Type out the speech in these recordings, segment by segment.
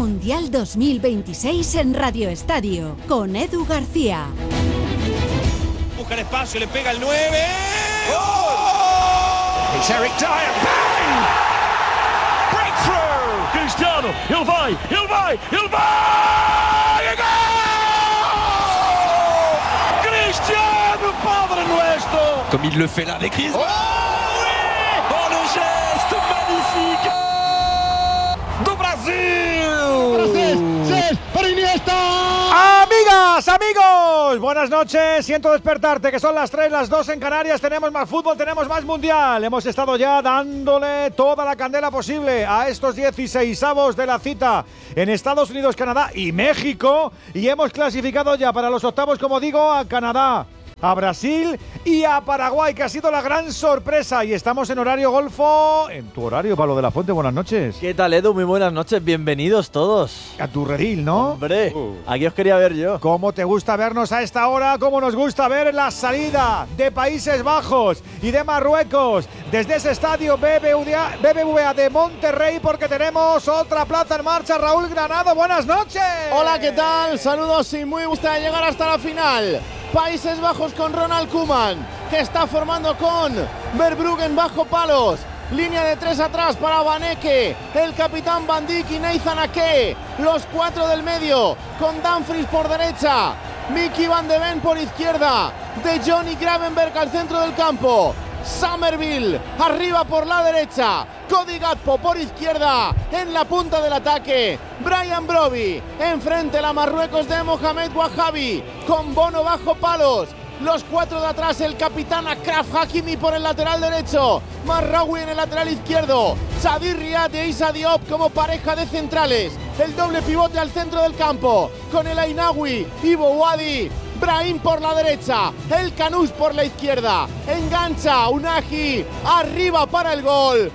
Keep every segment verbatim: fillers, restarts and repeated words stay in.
Mundial dos mil veintiséis en Radio Estadio, con Edu García. Busca el espacio, le pega el nueve. ¡Gol! Es Eric Dyer. ¡Bang! Breakthrough! Cristiano, ele vai, ele vai, ele vai! ¡Gol! Cristiano, Padre Nuestro! Comme il le fait là avec Griezmann. Oh, oui! Oh, le geste magnifique do Brasil! Brasil, para Iniesta. Amigas, amigos, buenas noches. Siento despertarte, que son las tres, las dos en Canarias. Tenemos más fútbol, tenemos más mundial. Hemos estado ya dándole toda la candela posible a estos dieciseisavos de la cita en Estados Unidos, Canadá y México. Y hemos clasificado ya para los octavos, como digo, a Canadá, a Brasil y a Paraguay, que ha sido la gran sorpresa. Y estamos en horario golfo. En tu horario, Pablo de la Fuente, buenas noches. ¿Qué tal, Edu? Muy buenas noches, bienvenidos todos. A tu redil, ¿no? Hombre, uh. aquí os quería ver yo. ¿Cómo te gusta vernos a esta hora? ¿Cómo nos gusta ver la salida de Países Bajos y de Marruecos desde ese estadio B B V A de Monterrey? Porque tenemos otra plaza en marcha. Raúl Granado, buenas noches. Hola, ¿qué tal? Saludos y muy gusta llegar hasta la final. Países Bajos con Ronald Koeman, que está formando con Verbruggen bajo palos. Línea de tres atrás para Vaneke, el capitán Van Dijk y Nathan Ake. Los cuatro del medio, con Dumfries por derecha, Mickey Van de Ven por izquierda, De Jong y Gravenberch al centro del campo. Somerville arriba por la derecha, Cody Gakpo por izquierda, en la punta del ataque Brian Brobbey, enfrente la Marruecos de Mohamed Wahabi, con Bono bajo palos. Los cuatro de atrás, el capitán Achraf Hakimi por el lateral derecho, Marraoui en el lateral izquierdo, Sadir Riyad e Issa Diop como pareja de centrales. El doble pivote al centro del campo, con el Ainaoui, Ibo Wadi, Brahim por la derecha, el Canús por la izquierda, engancha Unahi, arriba para el gol,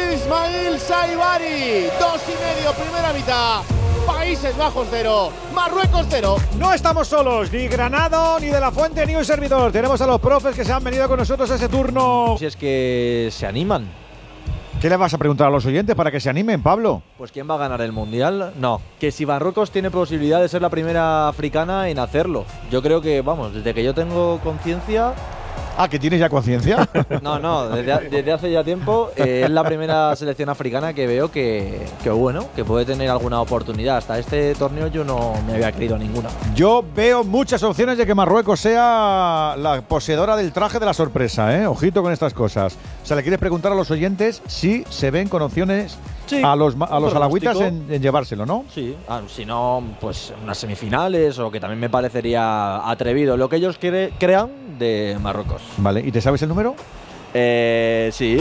Ismail Saibari, dos y medio primera mitad, Países Bajos cero, Marruecos cero. No estamos solos, ni Granado, ni de la Fuente, ni un servidor. Tenemos a los profes que se han venido con nosotros a ese turno. Si es que se animan. ¿Qué le vas a preguntar a los oyentes para que se animen, Pablo? Pues ¿quién va a ganar el Mundial? No. Que si Marruecos tiene posibilidad de ser la primera africana en hacerlo. Yo creo que, vamos, desde que yo tengo conciencia… Ah, ¿que tienes ya conciencia? No, no, desde, desde hace ya tiempo eh, es la primera selección africana que veo que, que, bueno, que puede tener alguna oportunidad. Hasta este torneo yo no me había creído ninguna. Yo veo muchas opciones de que Marruecos sea la poseedora del traje de la sorpresa, ¿eh? Ojito con estas cosas. O sea, le quieres preguntar a los oyentes si se ven con opciones… Sí, a los, a los alagüitas en, en llevárselo, ¿no? Sí, ah, si no, pues unas semifinales o que también me parecería atrevido lo que ellos cre crean de Marruecos. Vale, ¿y te sabes el número? Eh, sí.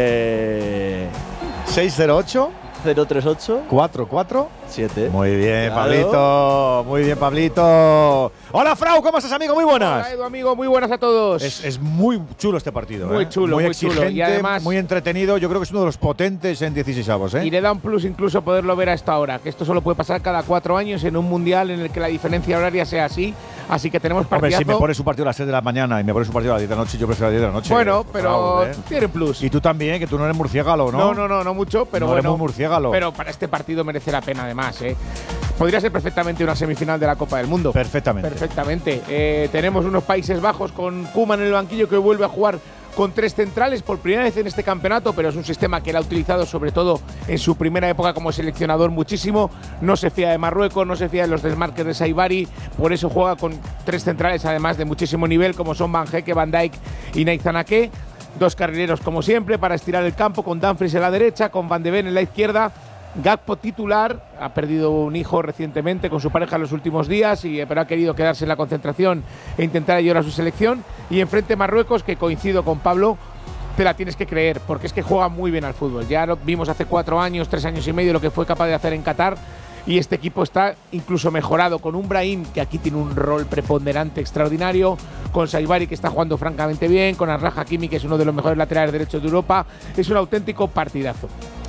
Eh, seis cero ocho cero tres ocho cuatro cuatro siete. Muy bien, claro. Pablito. Muy bien, Pablito. Hola, Frau, ¿cómo estás, amigo? Muy buenas. Hola, Edu, amigo, muy buenas a todos. Es, es muy chulo este partido. Muy ¿eh? chulo, muy, muy exigente, chulo. Y además, muy entretenido. Yo creo que es uno de los potentes en dieciseisavos, ¿eh? Y le da un plus incluso poderlo ver a esta hora, que esto solo puede pasar cada cuatro años en un mundial en el que la diferencia horaria sea así. Así que tenemos partidazo. Hombre, si me pones un partido a las seis de la mañana y me pones un partido a las diez de la noche, yo prefiero a las diez de la noche. Bueno, pero Frau, ¿eh? tiene plus. Y tú también, que tú no eres murciégalo, ¿no? No, no, no, no mucho, pero no bueno. Eres muy murciégalo. Pero para este partido merece la pena además, ¿eh? Podría ser perfectamente una semifinal de la Copa del Mundo. Perfectamente. Perfectamente. Eh, tenemos unos Países Bajos con Koeman en el banquillo que vuelve a jugar con tres centrales por primera vez en este campeonato, pero es un sistema que él ha utilizado sobre todo en su primera época como seleccionador muchísimo. No se fía de Marruecos, no se fía de los desmarques de Saibari, por eso juega con tres centrales además de muchísimo nivel como son Van Hecke, Van Dijk y Nathan Ake. Dos carrileros como siempre para estirar el campo con Dumfries en la derecha, con Van de Ven en la izquierda. Gakpo titular, ha perdido un hijo recientemente con su pareja en los últimos días, y, pero ha querido quedarse en la concentración e intentar ayudar a su selección. Y enfrente Marruecos, que coincido con Pablo, te la tienes que creer, porque es que juega muy bien al fútbol. Ya lo vimos hace cuatro años, tres años y medio lo que fue capaz de hacer en Qatar, y este equipo está incluso mejorado, con un Brahim que aquí tiene un rol preponderante extraordinario, con Saibari que está jugando francamente bien, con Achraf Hakimi que es uno de los mejores laterales derechos de Europa. Es un auténtico partidazo.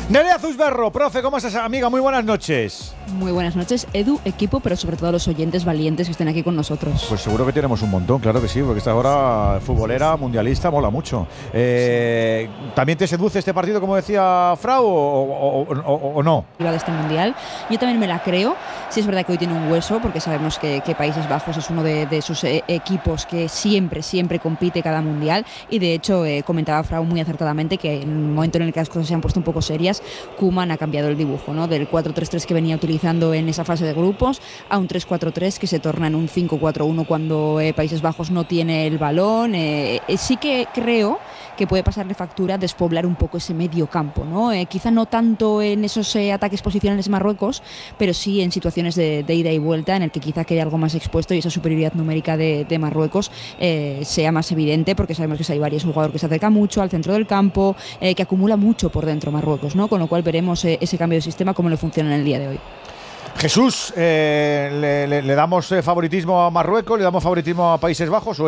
Nerea Zusberro, profe, ¿cómo estás, amiga? Muy buenas noches. Muy buenas noches, Edu, equipo, pero sobre todo los oyentes valientes que estén aquí con nosotros. Pues seguro que tenemos un montón, claro que sí, porque esta hora futbolera, mundialista, mola mucho. Eh, ¿También te seduce este partido, como decía Frau, o, o, o, o no? De este mundial, yo también me la creo. Sí es verdad que hoy tiene un hueso, porque sabemos que, que Países Bajos es uno de, de sus eh, equipos que siempre, siempre compite cada mundial. Y de hecho, eh, comentaba Frau muy acertadamente que en el momento en el que las cosas se han puesto un poco serias, Koeman ha cambiado el dibujo, ¿no? Del cuatro tres tres que venía utilizando en esa fase de grupos a un tres cuatro tres que se torna en un cinco cuatro uno cuando eh, Países Bajos no tiene el balón. Eh, eh, sí que creo que puede pasarle factura despoblar un poco ese medio campo, ¿no? Eh, quizá no tanto en esos eh, ataques posicionales de Marruecos, pero sí en situaciones de, de ida y vuelta en el que quizá quede algo más expuesto y esa superioridad numérica de, de Marruecos eh, sea más evidente, porque sabemos que hay varios jugadores que se acercan mucho al centro del campo, eh, que acumula mucho por dentro Marruecos, ¿no? Con lo cual veremos eh, ese cambio de sistema cómo le funciona en el día de hoy. Jesús, eh, le, le, ¿le damos favoritismo a Marruecos? ¿Le damos favoritismo a Países Bajos? ¿O